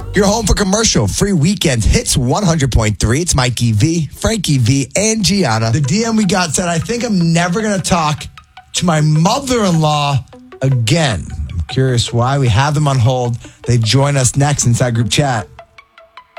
You're home for commercial free weekend hits 100.3. It's Mikey V, Frankie V, and Gianna. The DM we got said, I think I'm never going to talk to my mother-in-law again. I'm curious why. We have them on hold. They join us next inside group chat.